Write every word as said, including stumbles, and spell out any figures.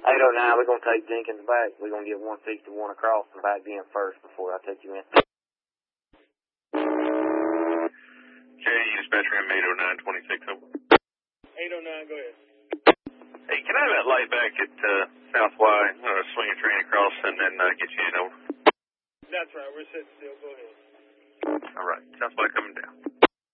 eight oh nine, we're going to take Jenkins back. We're going to get one sixty-one across and back in first before I take you in. Okay, dispatcher M eight oh nine twenty-six, over. eight oh nine, go ahead. Hey, can I have that light back at uh, South Y, uh, swing a train across and then uh, get you in, over? That's right, we're sitting still, go ahead. All right, South Y coming down.